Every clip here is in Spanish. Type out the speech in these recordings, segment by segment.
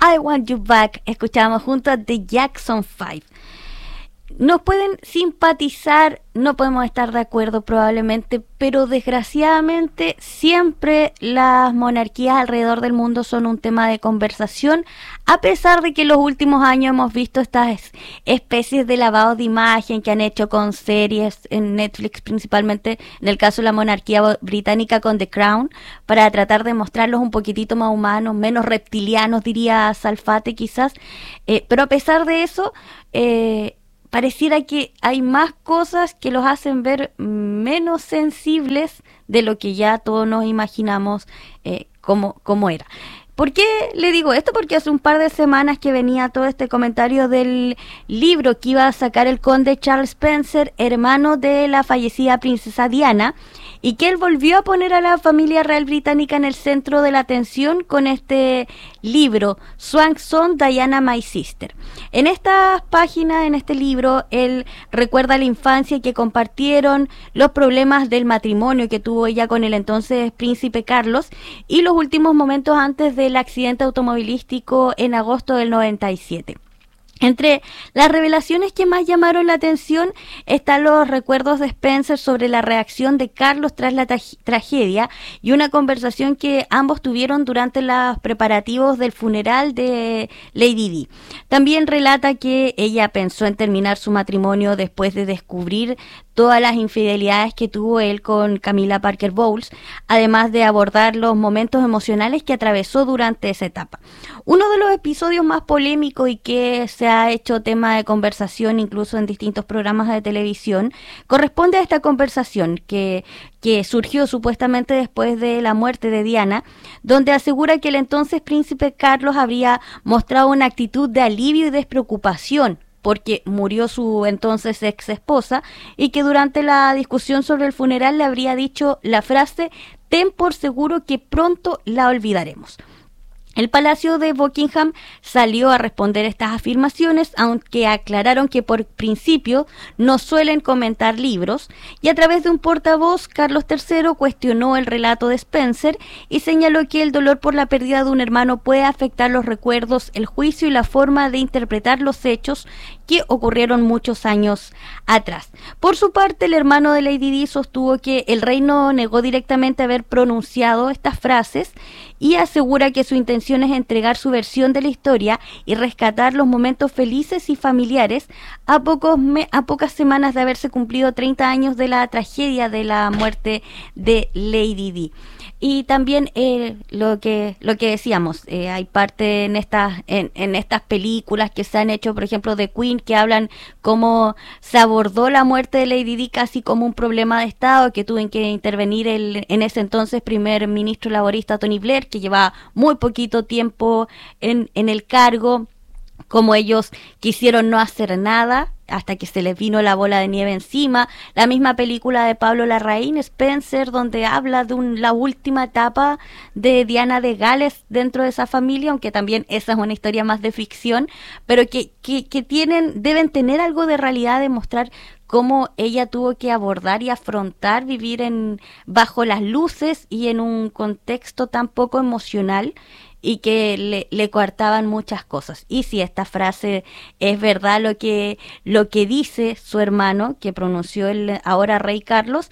I Want You Back. Escuchamos junto a The Jackson 5. Nos pueden simpatizar, no podemos estar de acuerdo probablemente, pero desgraciadamente siempre las monarquías alrededor del mundo son un tema de conversación, a pesar de que en los últimos años hemos visto estas especies de lavado de imagen que han hecho con series en Netflix, principalmente en el caso de la monarquía británica con The Crown, para tratar de mostrarlos un poquitito más humanos, menos reptilianos, diría Salfate quizás, pero a pesar de eso, pareciera que hay más cosas que los hacen ver menos sensibles de lo que ya todos nos imaginamos cómo era. ¿Por qué le digo esto? Porque hace un par de semanas que venía todo este comentario del libro que iba a sacar el conde Charles Spencer, hermano de la fallecida princesa Diana, y que él volvió a poner a la familia real británica en el centro de la atención con este libro, Swan Song, Diana My Sister. En estas páginas, en este libro, él recuerda la infancia que compartieron, los problemas del matrimonio que tuvo ella con el entonces príncipe Carlos y los últimos momentos antes del accidente automovilístico en agosto del 97. Entre las revelaciones que más llamaron la atención están los recuerdos de Spencer sobre la reacción de Carlos tras la tragedia y una conversación que ambos tuvieron durante los preparativos del funeral de Lady Di. También relata que ella pensó en terminar su matrimonio después de descubrir todas las infidelidades que tuvo él con Camilla Parker Bowles, además de abordar los momentos emocionales que atravesó durante esa etapa. Uno de los episodios más polémicos y que se ha hecho tema de conversación incluso en distintos programas de televisión corresponde a esta conversación que surgió supuestamente después de la muerte de Diana, donde asegura que el entonces príncipe Carlos habría mostrado una actitud de alivio y despreocupación porque murió su entonces ex esposa y que durante la discusión sobre el funeral le habría dicho la frase: ten por seguro que pronto la olvidaremos. El Palacio de Buckingham salió a responder estas afirmaciones, aunque aclararon que por principio no suelen comentar libros, y a través de un portavoz, Carlos III cuestionó el relato de Spencer y señaló que el dolor por la pérdida de un hermano puede afectar los recuerdos, el juicio y la forma de interpretar los hechos que ocurrieron muchos años atrás. Por su parte, el hermano de Lady Di sostuvo que el rey no negó directamente haber pronunciado estas frases y asegura que su intención es entregar su versión de la historia y rescatar los momentos felices y familiares a pocas semanas de haberse cumplido 30 años de la tragedia de la muerte de Lady Di. Y también lo que decíamos, hay parte en estas películas que se han hecho, por ejemplo, de Queen, que hablan cómo se abordó la muerte de Lady Di casi como un problema de Estado, que tuvo que intervenir en ese entonces primer ministro laborista Tony Blair, que llevaba muy poquito tiempo en el cargo, como ellos quisieron no hacer nada hasta que se les vino la bola de nieve encima. La misma película de Pablo Larraín, Spencer, donde habla de la última etapa de Diana de Gales dentro de esa familia, aunque también esa es una historia más de ficción, pero que deben tener algo de realidad, de mostrar cómo ella tuvo que abordar y afrontar vivir bajo las luces y en un contexto tan poco emocional, y que le coartaban muchas cosas. Y si esta frase es verdad, lo que dice su hermano, que pronunció el ahora rey Carlos,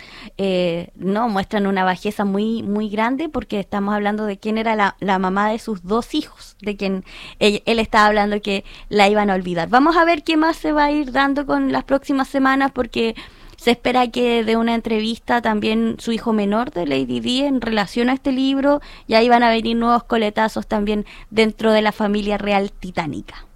no muestran una bajeza muy, muy grande, porque estamos hablando de quién era la mamá de sus dos hijos, de quien él estaba hablando que la iban a olvidar. Vamos a ver qué más se va a ir dando con las próximas semanas, porque se espera que dé una entrevista también su hijo menor de Lady Di en relación a este libro, y ahí van a venir nuevos coletazos también dentro de la familia real titánica.